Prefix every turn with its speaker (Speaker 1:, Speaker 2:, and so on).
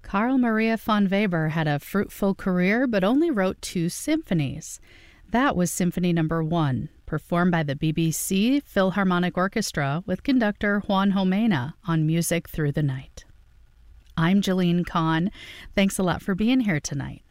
Speaker 1: Carl Maria von Weber had a fruitful career but only wrote 2 symphonies. That was Symphony No. 1, performed by the BBC Philharmonic Orchestra with conductor Juan Jomena on Music Through the Night. I'm Jeline Kahn. Thanks a lot for being here tonight.